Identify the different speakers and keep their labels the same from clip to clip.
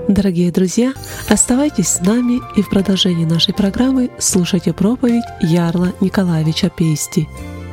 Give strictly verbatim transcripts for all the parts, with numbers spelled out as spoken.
Speaker 1: Дорогие друзья, оставайтесь с нами и в продолжении нашей программы слушайте проповедь Ярла Николаевича Пейсти.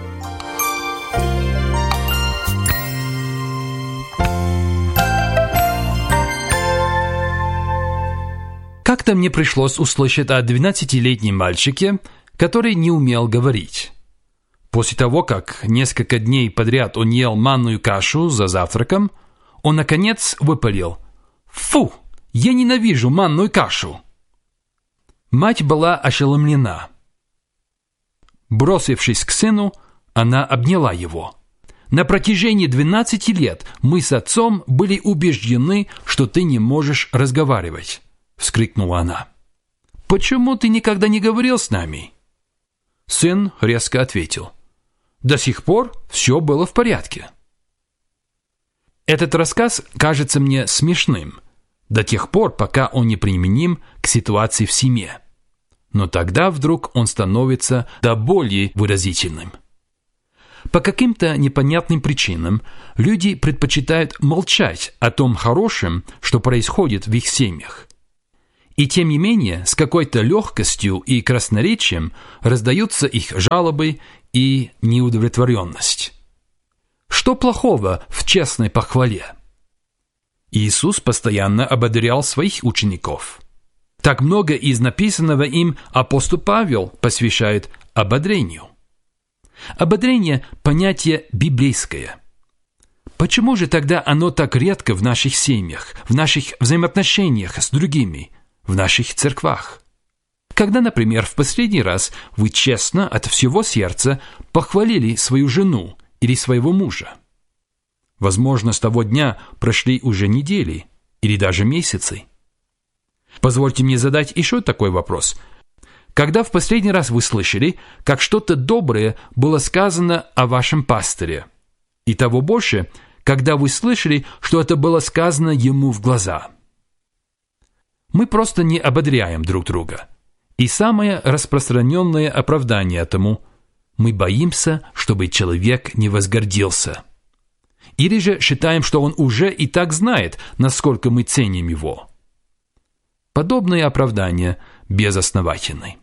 Speaker 2: Как-то мне пришлось услышать о двенадцатилетнем мальчике, который не умел говорить. После того, как несколько дней подряд он ел манную кашу за завтраком, он, наконец, выпалил: «Фу! Я ненавижу манную кашу!» Мать была ошеломлена. Бросившись к сыну, она обняла его. «На протяжении двенадцати лет мы с отцом были убеждены, что ты не можешь разговаривать», — вскрикнула она. «Почему ты никогда не говорил с нами?» Сын резко ответил: «До сих пор все было в порядке». Этот рассказ кажется мне смешным до тех пор, пока он не применим к ситуации в семье. Но тогда вдруг он становится до боли выразительным. По каким-то непонятным причинам люди предпочитают молчать о том хорошем, что происходит в их семьях. И тем не менее, с какой-то легкостью и красноречием раздаются их жалобы и неудовлетворенность. Что плохого в честной похвале? Иисус постоянно ободрял своих учеников. Так много из написанного им апостол Павел посвящает ободрению. Ободрение – понятие библейское. Почему же тогда оно так редко в наших семьях, в наших взаимоотношениях с другими, в наших церквах? Когда, например, в последний раз вы честно от всего сердца похвалили свою жену или своего мужа? Возможно, с того дня прошли уже недели или даже месяцы. Позвольте мне задать еще такой вопрос. Когда в последний раз вы слышали, как что-то доброе было сказано о вашем пасторе? И того больше, когда вы слышали, что это было сказано ему в глаза? Мы просто не ободряем друг друга. И самое распространенное оправдание этому – мы боимся, чтобы человек не возгордился. Или же считаем, что он уже и так знает, насколько мы ценим его. Подобные оправдания безосновательны.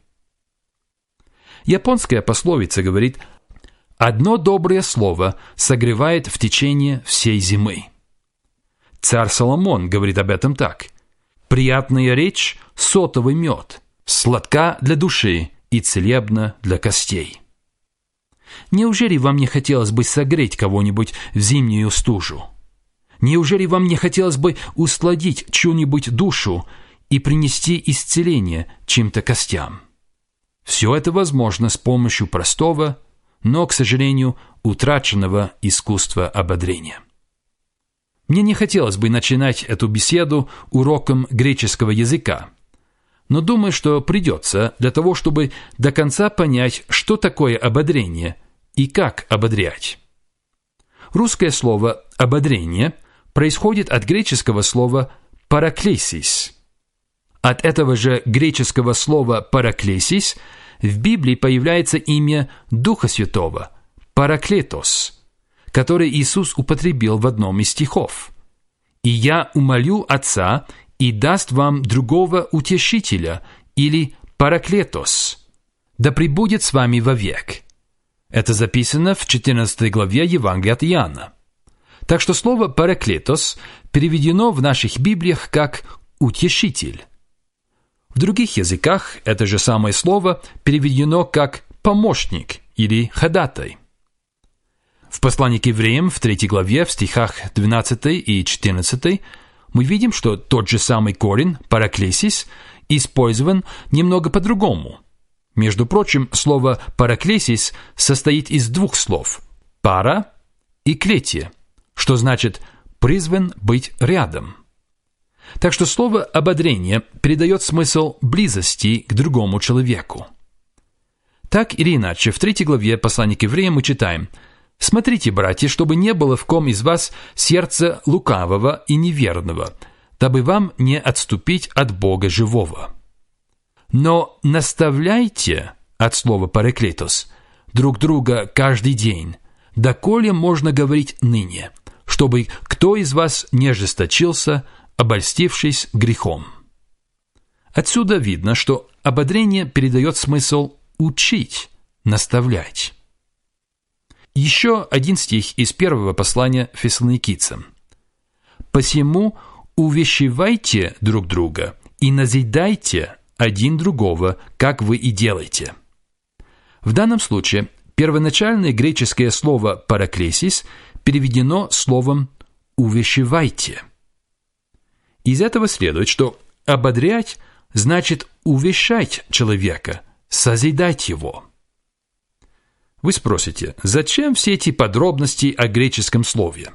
Speaker 2: Японская пословица говорит: «Одно доброе слово согревает в течение всей зимы». Царь Соломон говорит об этом так: «Приятная речь – сотовый мед, сладка для души и целебна для костей». Неужели вам не хотелось бы согреть кого-нибудь в зимнюю стужу? Неужели вам не хотелось бы усладить чью-нибудь душу и принести исцеление чьим-то костям? Все это возможно с помощью простого, но, к сожалению, утраченного искусства ободрения. Мне не хотелось бы начинать эту беседу уроком греческого языка, но думаю, что придется для того, чтобы до конца понять, что такое ободрение и как ободрять. Русское слово «ободрение» происходит от греческого слова «параклесис». От этого же греческого слова «параклесис» в Библии появляется имя Духа Святого – «параклетос», который Иисус употребил в одном из стихов. «И я умолю Отца, и даст вам другого утешителя» или «параклетос», «да пребудет с вами вовек». Это записано в четырнадцатой главе Евангелия от Иоанна. Так что слово «параклетос» переведено в наших Библиях как «утешитель». В других языках это же самое слово переведено как «помощник» или «ходатай». В послании к евреям в третьей главе, в стихах двенадцатой и четырнадцатой, мы видим, что тот же самый корень «параклесис» использован немного по-другому. Между прочим, слово «параклесис» состоит из двух слов «пара» и «клетия», что значит «призван быть рядом». Так что слово «ободрение» передает смысл близости к другому человеку. Так или иначе, в третьей главе послания к евреям мы читаем: «Смотрите, братья, чтобы не было в ком из вас сердца лукавого и неверного, дабы вам не отступить от Бога живого. Но наставляйте, от слова «параклетос», друг друга каждый день, доколе можно говорить ныне, чтобы кто из вас не ожесточился обольстившись грехом. Отсюда видно, что ободрение передает смысл учить, наставлять. Еще один стих из первого послания Фессалоникийцам. «Посему увещевайте друг друга и назидайте один другого, как вы и делаете». В данном случае первоначальное греческое слово «параклесис» переведено словом «увещевайте». Из этого следует, что ободрять значит увещать человека, созидать его. Вы спросите, зачем все эти подробности о греческом слове?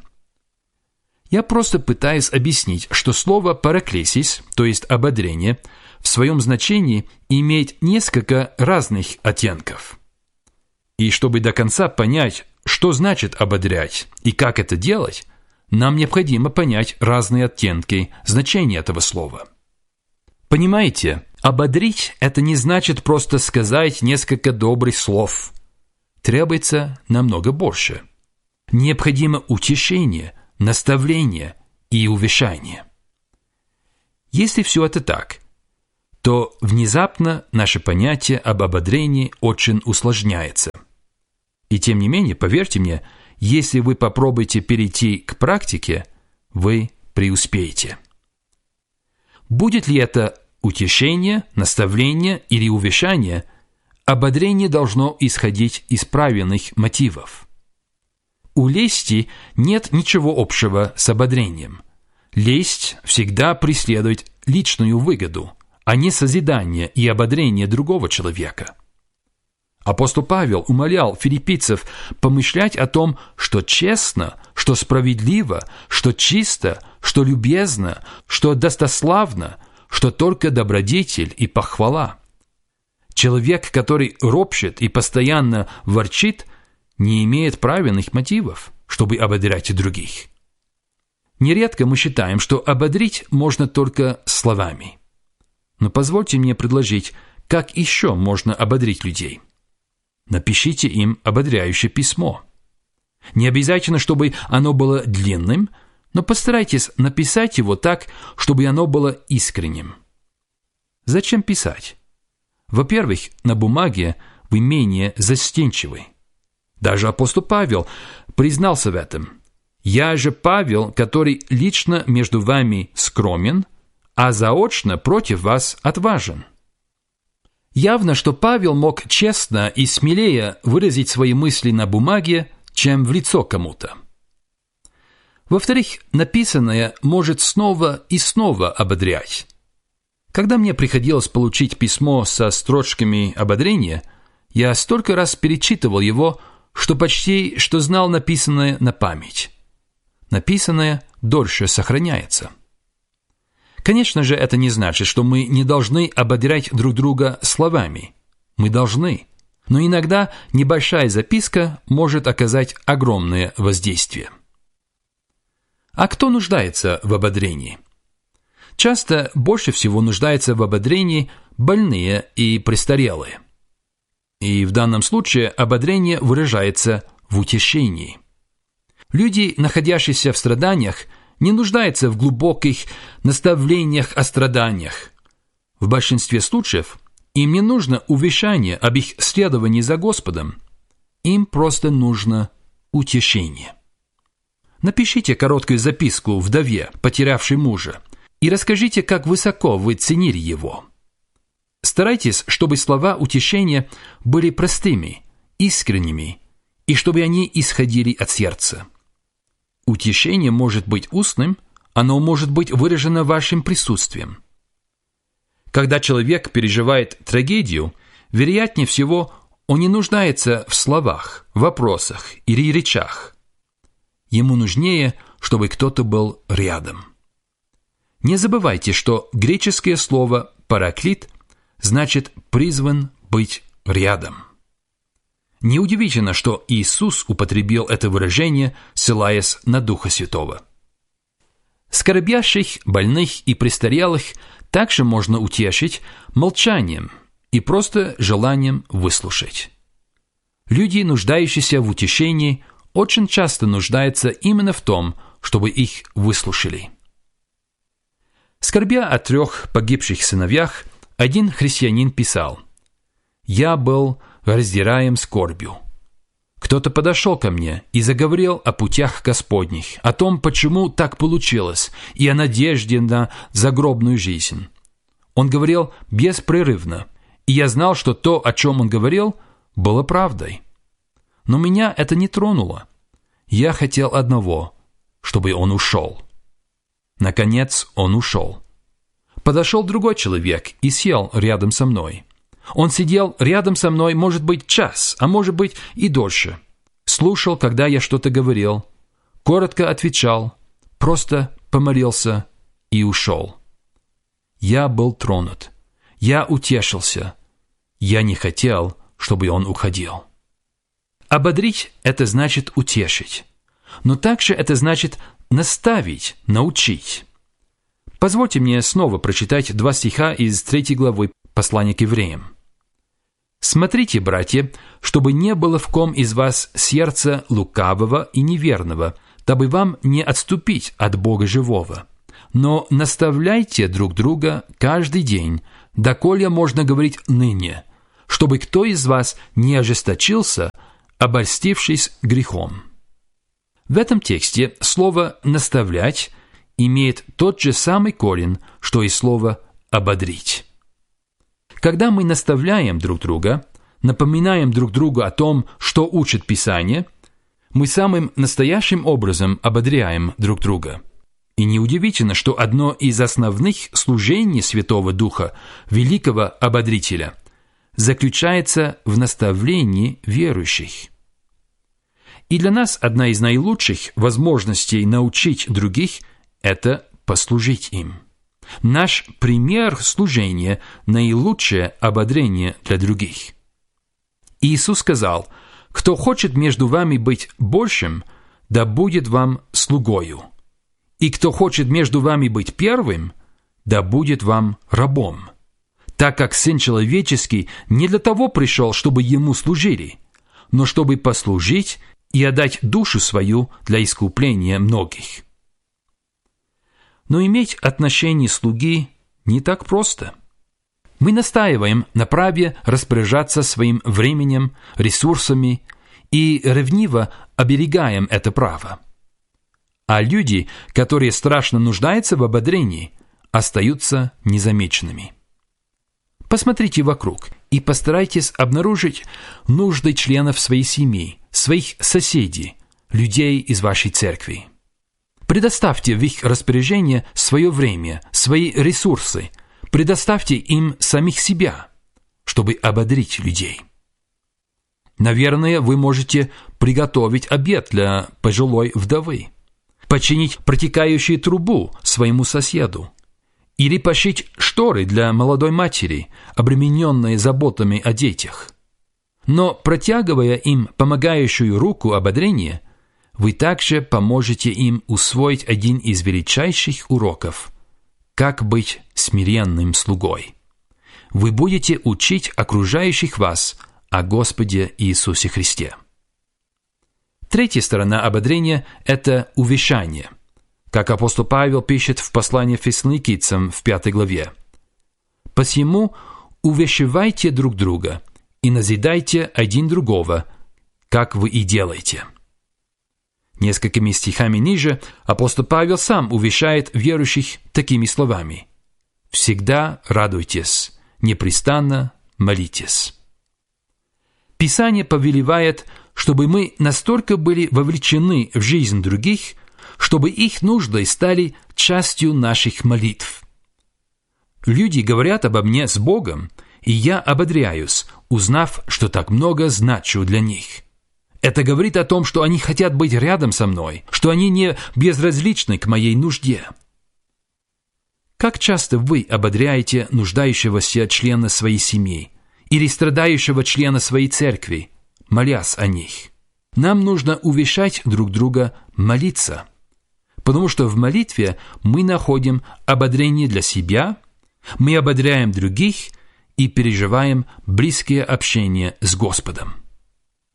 Speaker 2: Я просто пытаюсь объяснить, что слово «параклесис», то есть «ободрение», в своем значении имеет несколько разных оттенков. И чтобы до конца понять, что значит ободрять и как это делать, нам необходимо понять разные оттенки значения этого слова. Понимаете, ободрить – это не значит просто сказать несколько добрых слов. Требуется намного больше. Необходимо утешение, наставление и увещание. Если все это так, то внезапно наше понятие об ободрении очень усложняется. И тем не менее, поверьте мне, если вы попробуете перейти к практике, вы преуспеете. Будет ли это утешение, наставление или увещание, ободрение должно исходить из правильных мотивов. У лести нет ничего общего с ободрением. Лесть всегда преследует личную выгоду, а не созидание и ободрение другого человека. Апостол Павел умолял филиппийцев помышлять о том, что честно, что справедливо, что чисто, что любезно, что достославно, что только добродетель и похвала. Человек, который ропщет и постоянно ворчит, не имеет правильных мотивов, чтобы ободрять других. Нередко мы считаем, что ободрить можно только словами. Но позвольте мне предложить, как еще можно ободрить людей. Напишите им ободряющее письмо. Не обязательно, чтобы оно было длинным, но постарайтесь написать его так, чтобы оно было искренним. Зачем писать? Во-первых, на бумаге вы менее застенчивы. Даже апостол Павел признался в этом. «Я же Павел, который лично между вами скромен, а заочно против вас отважен». Явно, что Павел мог честно и смелее выразить свои мысли на бумаге, чем в лицо кому-то. Во-вторых, написанное может снова и снова ободрять. Когда мне приходилось получить письмо со строчками ободрения, я столько раз перечитывал его, что почти что знал написанное на память. Написанное дольше сохраняется. Конечно же, это не значит, что мы не должны ободрять друг друга словами. Мы должны. Но иногда небольшая записка может оказать огромное воздействие. А кто нуждается в ободрении? Часто больше всего нуждаются в ободрении больные и престарелые. И в данном случае ободрение выражается в утешении. Люди, находящиеся в страданиях, не нуждаются в глубоких наставлениях о страданиях. В большинстве случаев им не нужно увещание об их следовании за Господом. Им просто нужно утешение. Напишите короткую записку вдове, потерявшей мужа, и расскажите, как высоко вы ценили его. Старайтесь, чтобы слова утешения были простыми, искренними, и чтобы они исходили от сердца. Утешение может быть устным, оно может быть выражено вашим присутствием. Когда человек переживает трагедию, вероятнее всего, он не нуждается в словах, вопросах или речах. Ему нужнее, чтобы кто-то был рядом. Не забывайте, что греческое слово «параклит» значит «призван быть рядом». Неудивительно, что Иисус употребил это выражение, ссылаясь на Духа Святого. Скорбящих, больных и престарелых также можно утешить молчанием и просто желанием выслушать. Люди, нуждающиеся в утешении, очень часто нуждаются именно в том, чтобы их выслушали. Скорбя о трех погибших сыновьях, один христианин писал: «Я был раздираем скорбью. Кто-то подошел ко мне и заговорил о путях Господних, о том, почему так получилось, и о надежде на загробную жизнь. Он говорил беспрерывно, и я знал, что то, о чем он говорил, было правдой. Но меня это не тронуло. Я хотел одного, чтобы он ушел. Наконец он ушел. Подошел другой человек и сел рядом со мной. Он сидел рядом со мной, может быть, час, а может быть и дольше. Слушал, когда я что-то говорил, коротко отвечал, просто помолился и ушел. Я был тронут. Я утешился. Я не хотел, чтобы он уходил». Ободрить – это значит утешить. Но также это значит наставить, научить. Позвольте мне снова прочитать два стиха из третьей главы послания к евреям. «Смотрите, братья, чтобы не было в ком из вас сердца лукавого и неверного, дабы вам не отступить от Бога живого. Но наставляйте друг друга каждый день, доколе можно говорить ныне, чтобы кто из вас не ожесточился, обольстившись грехом». В этом тексте слово «наставлять» имеет тот же самый корень, что и слово «ободрить». Когда мы наставляем друг друга, напоминаем друг другу о том, что учит Писание, мы самым настоящим образом ободряем друг друга. И неудивительно, что одно из основных служений Святого Духа, великого ободрителя, заключается в наставлении верующих. И для нас одна из наилучших возможностей научить других – это послужить им. Наш пример служения – наилучшее ободрение для других. Иисус сказал: «Кто хочет между вами быть большим, да будет вам слугою. И кто хочет между вами быть первым, да будет вам рабом. Так как Сын Человеческий не для того пришел, чтобы Ему служили, но чтобы послужить и отдать душу свою для искупления многих». Но иметь отношение слуги не так просто. Мы настаиваем на праве распоряжаться своим временем, ресурсами и ревниво оберегаем это право. А люди, которые страшно нуждаются в ободрении, остаются незамеченными. Посмотрите вокруг и постарайтесь обнаружить нужды членов своей семьи, своих соседей, людей из вашей церкви. Предоставьте в их распоряжение свое время, свои ресурсы, предоставьте им самих себя, чтобы ободрить людей. Наверное, вы можете приготовить обед для пожилой вдовы, починить протекающую трубу своему соседу или пошить шторы для молодой матери, обремененной заботами о детях. Но, протягивая им помогающую руку ободрения, вы также поможете им усвоить один из величайших уроков – как быть смиренным слугой. Вы будете учить окружающих вас о Господе Иисусе Христе. Третья сторона ободрения – это увещание, как апостол Павел пишет в послании Фессалоникийцам в пятой главе. «Посему увещевайте друг друга и назидайте один другого, как вы и делаете». Несколькими стихами ниже апостол Павел сам увещает верующих такими словами: «Всегда радуйтесь, непрестанно молитесь». Писание повелевает, чтобы мы настолько были вовлечены в жизнь других, чтобы их нужды стали частью наших молитв. Люди говорят обо мне с Богом, и я ободряюсь, узнав, что так много значу для них. Это говорит о том, что они хотят быть рядом со мной, что они не безразличны к моей нужде. Как часто вы ободряете нуждающегося члена своей семьи или страдающего члена своей церкви, молясь о них? Нам нужно увещать друг друга молиться, потому что в молитве мы находим ободрение для себя, мы ободряем других и переживаем близкое общение с Господом.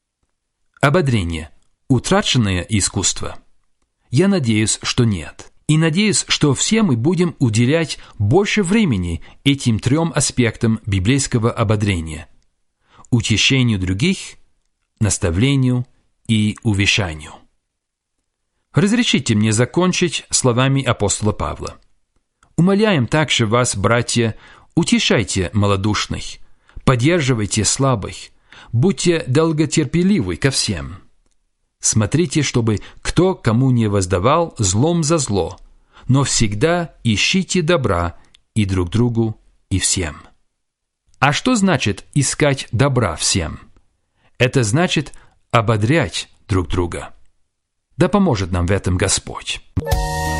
Speaker 2: Ободрение – утраченное искусство? Я надеюсь, что нет. И надеюсь, что все мы будем уделять больше времени этим трем аспектам библейского ободрения: утешению других, наставлению и увещанию. Разрешите мне закончить словами апостола Павла. «Умоляем также вас, братья, утешайте малодушных, поддерживайте слабых, будьте долготерпеливы ко всем. Смотрите, чтобы кто кому не воздавал злом за зло, но всегда ищите добра и друг другу, и всем». А что значит искать добра всем? Это значит ободрять друг друга. Да поможет нам в этом Господь.